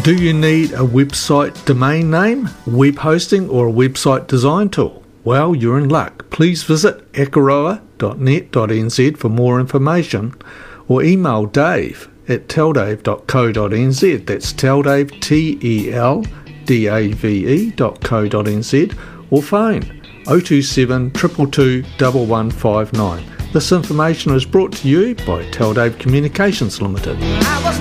Do you need a website domain name, web hosting or a website design tool? Well, you're in luck. Please visit akaroa.net.nz for more information or email Dave at teldave.co.nz. That's teldave, teldave.co.nz, or phone 027 222 1159. This information is brought to you by Teldave Communications Limited.